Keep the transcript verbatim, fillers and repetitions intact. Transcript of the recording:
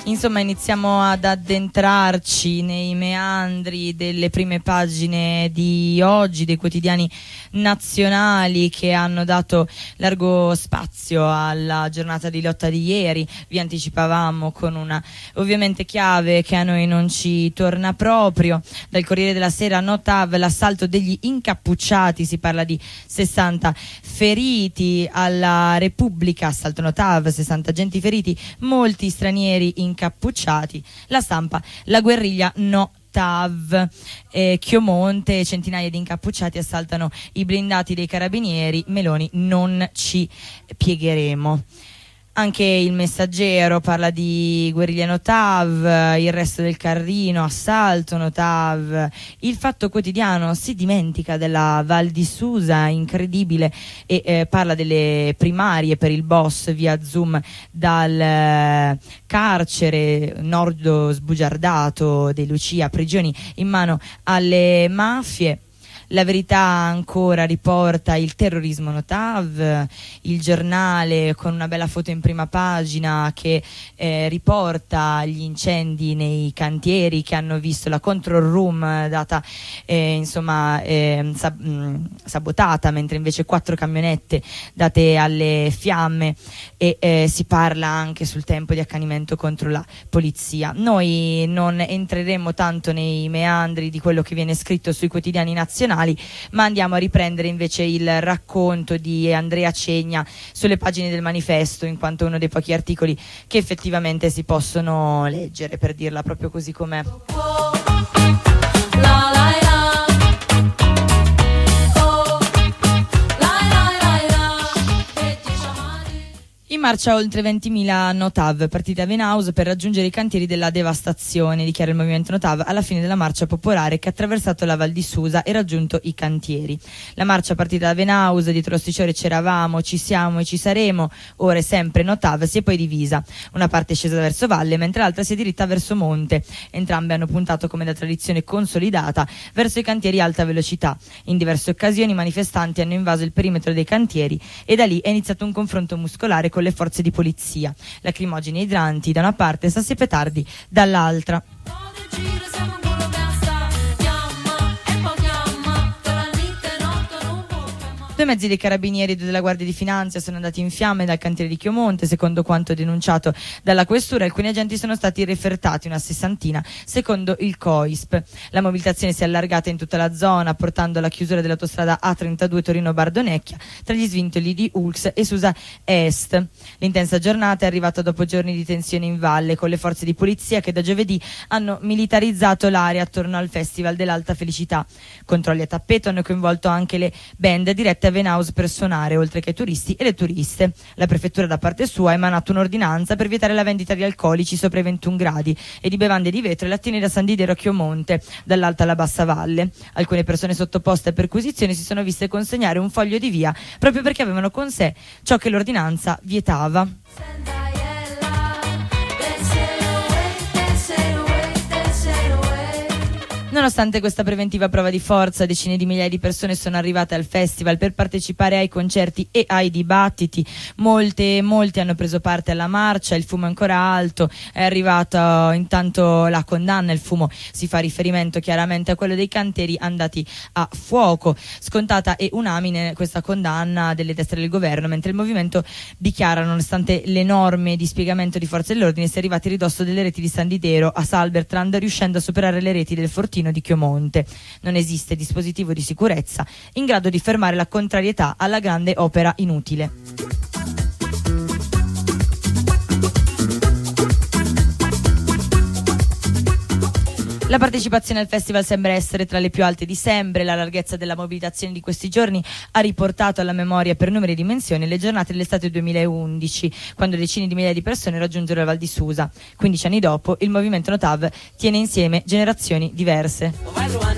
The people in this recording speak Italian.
Insomma, iniziamo ad addentrarci nei meandri delle prime pagine di oggi, dei quotidiani nazionali che hanno dato largo spazio alla giornata di lotta di ieri. Vi anticipavamo con una ovviamente chiave che a noi non ci torna proprio. Dal Corriere della Sera, Notav, l'assalto degli incappucciati, si parla di sessanta feriti. Alla Repubblica, assalto Notav, sessanta agenti feriti, molti stranieri incappucciati. La Stampa, la guerriglia no Tav, eh, Chiomonte, centinaia di incappucciati assaltano i blindati dei carabinieri, Meloni non ci piegheremo. Anche il Messaggero parla di guerriglia Notav, il Resto del Carlino, assalto Notav. Il Fatto Quotidiano si dimentica della Val di Susa, incredibile, e eh, parla delle primarie per il boss via Zoom dal eh, carcere, Nord sbugiardato di Lucia, prigioni in mano alle mafie. La Verità ancora riporta il terrorismo Notav, il Giornale con una bella foto in prima pagina che eh, riporta gli incendi nei cantieri che hanno visto la control room data eh, insomma eh, sab- mh, sabotata, mentre invece quattro camionette date alle fiamme, e eh, si parla anche sul tempo di accanimento contro la polizia. Noi non entreremo tanto nei meandri di quello che viene scritto sui quotidiani nazionali, ma andiamo a riprendere invece il racconto di Andrea Cegna sulle pagine del Manifesto, in quanto uno dei pochi articoli che effettivamente si possono leggere, per dirla proprio così com'è. In marcia oltre ventimila Notav, partita a Venaus per raggiungere i cantieri della devastazione, dichiara il movimento Notav alla fine della marcia popolare che ha attraversato la Val di Susa e raggiunto i cantieri. La marcia partita da Venaus, dietro lo striscione c'eravamo, ci siamo e ci saremo, ora è sempre Notav, si è poi divisa. Una parte è scesa verso valle, mentre l'altra si è diritta verso monte. Entrambe hanno puntato, come da tradizione consolidata, verso i cantieri alta velocità. In diverse occasioni i manifestanti hanno invaso il perimetro dei cantieri e da lì è iniziato un confronto muscolare con le forze di polizia, lacrimogeni e idranti da una parte, sassi e petardi dall'altra. Due mezzi dei carabinieri e due della Guardia di Finanza sono andati in fiamme dal cantiere di Chiomonte, secondo quanto denunciato dalla questura. Alcuni agenti sono stati refertati, una sessantina, secondo il COISP. La mobilitazione si è allargata in tutta la zona, portando alla chiusura dell'autostrada A trentadue Torino-Bardonecchia tra gli svintoli di Ulx e Susa Est. L'intensa giornata è arrivata dopo giorni di tensione in valle, con le forze di polizia che da giovedì hanno militarizzato l'area attorno al Festival dell'Alta Felicità. Controlli a tappeto hanno coinvolto anche le band dirette a Venaus per suonare, oltre che i turisti e le turiste. La prefettura da parte sua ha emanato un'ordinanza per vietare la vendita di alcolici sopra i ventuno gradi e di bevande di vetro e lattine da San Didero a Chiomonte, dall'alta alla bassa valle. Alcune persone sottoposte a perquisizioni si sono viste consegnare un foglio di via proprio perché avevano con sé ciò che l'ordinanza vietava. Nonostante questa preventiva prova di forza, decine di migliaia di persone sono arrivate al festival per partecipare ai concerti e ai dibattiti. Molte, molti hanno preso parte alla marcia, il fumo è ancora alto, è arrivata intanto la condanna, il fumo si fa riferimento chiaramente a quello dei cantieri andati a fuoco. Scontata e unanime questa condanna delle destre del governo, mentre il movimento dichiara, nonostante le norme di spiegamento di forze dell'ordine, si è arrivati a ridosso delle reti di San Didero a Salbertrand, riuscendo a superare le reti del Fortino di Chiomonte. Non esiste dispositivo di sicurezza in grado di fermare la contrarietà alla grande opera inutile. La partecipazione al festival sembra essere tra le più alte di sempre. La larghezza della mobilitazione di questi giorni ha riportato alla memoria per numeri e dimensioni le giornate dell'estate duemilaundici, quando decine di migliaia di persone raggiunsero la Val di Susa. quindici anni dopo, il movimento Notav tiene insieme generazioni diverse.